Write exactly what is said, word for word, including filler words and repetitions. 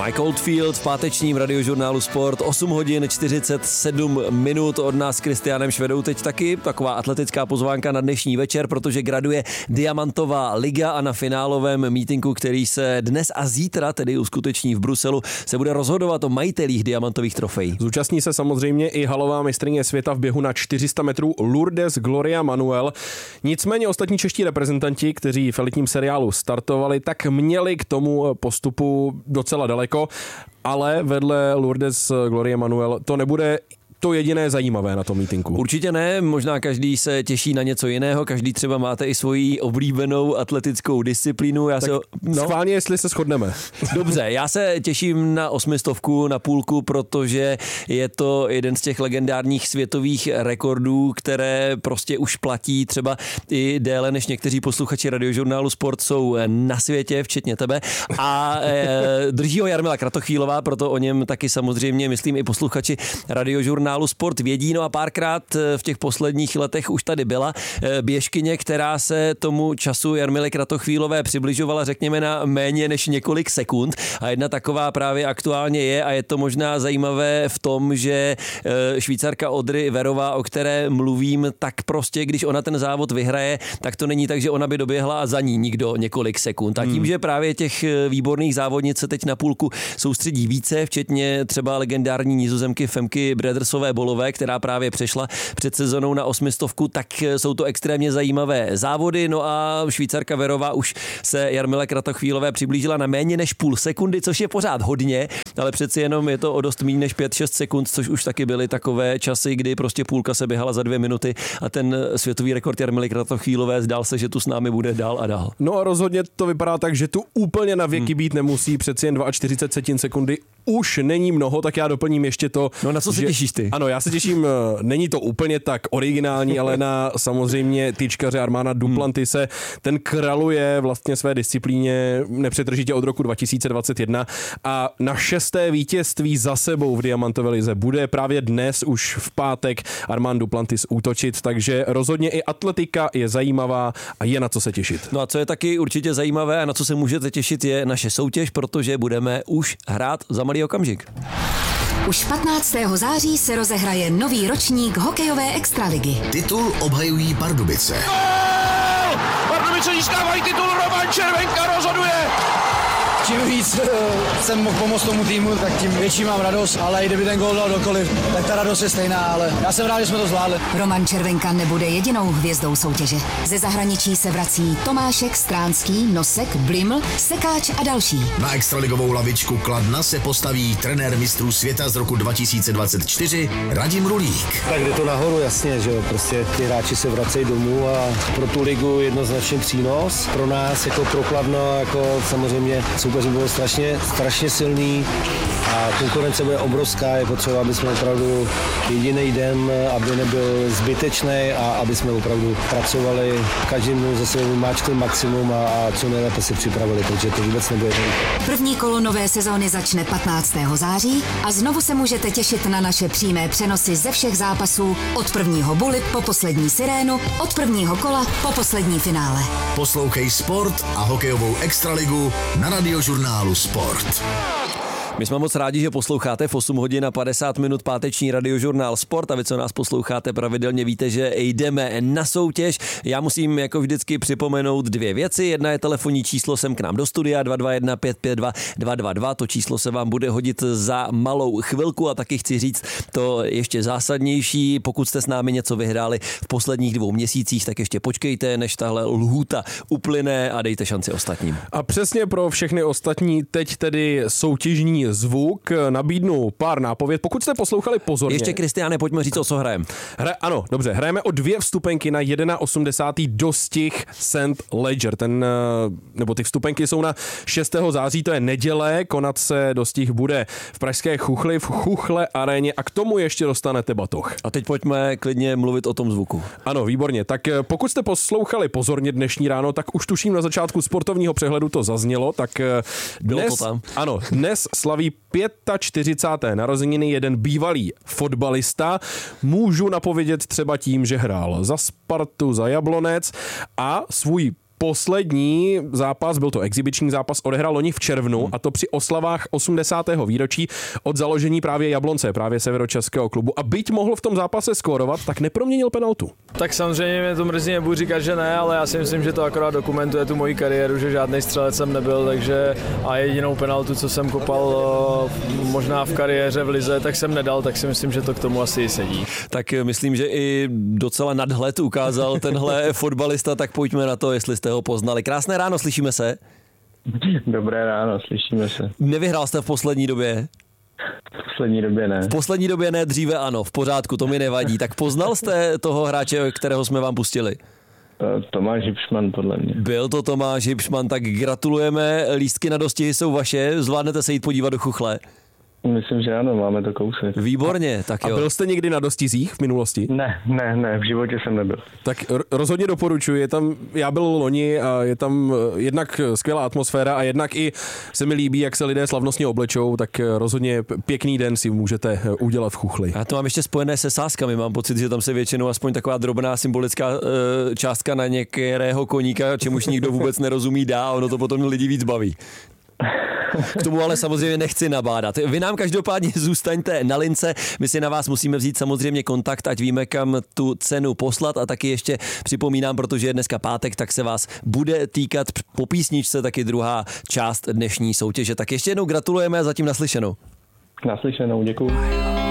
Mike Oldfield v pátečním radiožurnálu Sport, osm hodin čtyřicet sedm minut od nás s Kristiánem Švedou. Teď taky taková atletická pozvánka na dnešní večer, protože graduje Diamantová liga a na finálovém mítinku, který se dnes a zítra tedy uskuteční v Bruselu, se bude rozhodovat o majitelích diamantových trofejí. Zúčastní se samozřejmě i halová mistryně světa v běhu na čtyři sta metrů Lourdes Gloria Manuel. Nicméně ostatní čeští reprezentanti, kteří v elitním seriálu startovali, tak měli k tomu postupu docela daleko, ale vedle Lourdes Glorie Manuel to nebude to jediné zajímavé na tom mítinku. Určitě ne, možná každý se těší na něco jiného, každý třeba máte i svoji oblíbenou atletickou disciplínu. Já tak se, no. Schválně, jestli se shodneme. Dobře, já se těším na osmistovku, na půlku, protože je to jeden z těch legendárních světových rekordů, které prostě už platí třeba i déle, než někteří posluchači radiožurnálu Sport jsou na světě, včetně tebe. A e, drží ho Jarmila Kratochvílová, proto o něm taky samozřejmě, myslím, i posluchači radiožurnálu Sport vědí. No a párkrát v těch posledních letech už tady byla běžkyně, která se tomu času Jarmily Kratochvílové přibližovala, řekněme, na méně než několik sekund. A jedna taková právě aktuálně je, a je to možná zajímavé v tom, že Švýcarka Audrey Verová, o které mluvím, tak prostě, když ona ten závod vyhraje, tak to není tak, že ona by doběhla a za ní nikdo několik sekund. A tím, hmm. že právě těch výborných závodnic se teď na půlku soustředí více, včetně třeba legendární Nizozemky Femky Bredersové Bolové, která právě přešla před sezonou na osmistovku, tak jsou to extrémně zajímavé závody. No a Švýcarka Verová už se Jarmile Kratochvílové přiblížila na méně než půl sekundy, což je pořád hodně, ale přeci jenom je to o dost méně než pět šest sekund, což už taky byly takové časy, kdy prostě půlka se běhala za dvě minuty a ten světový rekord Jarmily Kratochvílové zdál se, že tu s námi bude dál a dál. No a rozhodně to vypadá tak, že tu úplně na věky být nemusí, přeci jen čtyřicet dva setin sekundy už není mnoho, tak já doplním ještě to. No na co se že... těšíš ty? Ano, já se těším, není to úplně tak originální, ale na samozřejmě tyčkaře Armanda Duplantise. Ten kraluje vlastně své disciplíně nepřetržitě od roku dva tisíce dvacet jedna a na šesté vítězství za sebou v diamantové lize bude právě dnes už v pátek Armand Duplantis útočit, takže rozhodně i atletika je zajímavá a je na co se těšit. No a co je taky určitě zajímavé a na co se můžete těšit, je naše soutěž, protože budeme už hrát za malý okamžik. Už patnáctého září se rozehraje nový ročník hokejové extraligy. Titul obhajují Pardubice. Gól! Pardubice získávají titul, Roman Červenka rozhoduje! Čím víc jsem mohl pomoct tomu týmu, tak tím větší mám radost, ale i kdyby ten gól dal dokoliv, tak ta radost je stejná, ale já jsem rád, že jsme to zvládli. Roman Červenka nebude jedinou hvězdou soutěže. Ze zahraničí se vrací Tomášek, Stránský, Nosek, Bliml, Sekáč a další. Na extraligovou lavičku Kladna se postaví trenér mistrů světa z roku dva tisíce dvacet čtyři Radim Rulík. Tak jde to nahoru, jasně, že jo, prostě ty hráči se vracejí domů a pro tu ligu jednoznačně přínos. Pro nás jako pro Kladno, jako samozřejmě soupeři bylo strašně, strašně silný a konkurence bude obrovská, je potřeba, aby jsme opravdu jediný den, aby nebyl zbytečný a aby jsme opravdu pracovali každému ze svého máčkli maximum a, a co nejlépe se připravili, protože to vůbec nebude jednoduché. První kolo nové sezóny začne patnáctého září a znovu se můžete těšit na naše přímé přenosy ze všech zápasů od prvního bulit po poslední sirénu, od prvního kola po poslední finále. Poslouchej Sport a hokejovou extraligu na radiožurnálu Sport. My jsme moc rádi, že posloucháte v osm hodin a padesát minut páteční radiožurnál Sport a vy, co nás posloucháte pravidelně, víte, že jdeme na soutěž. Já musím jako vždycky připomenout dvě věci. Jedna je telefonní číslo sem k nám do studia dva dva jedna pět pět dva dva dva dva. To číslo se vám bude hodit za malou chvilku a taky chci říct to ještě zásadnější. Pokud jste s námi něco vyhráli v posledních dvou měsících, tak ještě počkejte, než tahle lhůta uplyne a dejte šanci ostatním. A přesně pro všechny ostatní teď tedy soutěžní zvuk, nabídnu pár nápověd. Pokud jste poslouchali pozorně. Ještě, Kristiáne, pojďme říct, o co hrajeme. Hra, ano, dobře, hrajeme o dvě vstupenky na osmdesátý jedna dostih Saint Leger. Ten, nebo ty vstupenky jsou na šestého září, to je neděle, konat se dostih bude v pražské Chuchli, v Chuchle aréně a k tomu ještě dostanete batoh. A teď pojďme klidně mluvit o tom zvuku. Ano, výborně. Tak pokud jste poslouchali pozorně dnešní ráno, tak už tuším na začátku sportovního přehledu to zaznělo, tak dnes, Bylo to tam. Ano, dnes slaví čtyřicáté páté narozeniny jeden bývalý fotbalista. Můžu napovědět třeba tím, že hrál za Spartu, za Jablonec a svůj poslední zápas, byl to exibiční zápas, odehrál loni v červnu hmm. a to při oslavách osmdesátého výročí od založení právě Jablonce, právě severočeského klubu. A byť mohl v tom zápase skórovat, tak neproměnil penaltu. Tak samozřejmě mě to mrzí, nebudu říkat, že ne, ale já si myslím, že to akorát dokumentuje tu moji kariéru, že žádný střelec jsem nebyl, takže a jedinou penaltu, co jsem kopal možná v kariéře v lize, tak jsem nedal, tak si myslím, že to k tomu asi sedí. Tak myslím, že i docela nadhled ukázal tenhle fotbalista, tak pojďme na to, jestli jste ho poznali. Krásné ráno, slyšíme se? Dobré ráno, slyšíme se. Nevyhrál jste v poslední době? V poslední době ne. V poslední době ne, dříve ano, v pořádku, to mi nevadí. Tak poznal jste toho hráče, kterého jsme vám pustili? Tomáš Hipšman, podle mě. Byl to Tomáš Hipšman, tak gratulujeme, lístky na dostihy jsou vaše, zvládnete se jít podívat do Chuchle? Myslím, že ano, máme to kousek. Výborně, tak jo. A byl jste někdy na dostizích v minulosti? Ne, ne, ne, v životě jsem nebyl. Tak rozhodně doporučuji, je tam, já byl loni a je tam jednak skvělá atmosféra a jednak i se mi líbí, jak se lidé slavnostně oblečou, tak rozhodně pěkný den si můžete udělat v Chuchli. Já to mám ještě spojené se sázkami, mám pocit, že tam se většinou aspoň taková drobná symbolická uh, částka na některého koníka, čemuž nikdo vůbec nerozumí, dá a ono to potom lidi víc baví. K tomu ale samozřejmě nechci nabádat. Vy nám každopádně zůstaňte na lince, my si na vás musíme vzít samozřejmě kontakt, ať víme, kam tu cenu poslat a taky ještě připomínám, protože je dneska pátek, tak se vás bude týkat po písničce taky druhá část dnešní soutěže. Tak ještě jednou gratulujeme a zatím naslyšenou. Naslyšenou, děkuju.